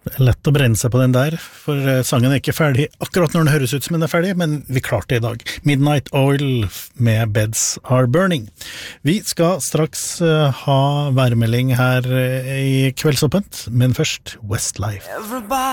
Det lett å brenne seg på den der, for sangen ikke ferdig akkurat når den høres ut som den ferdig, men vi klarte det I dag. Midnight Oil med Beds Are Burning. Vi skal straks ha værmelding her I Kveldsåpent, men først Westlife.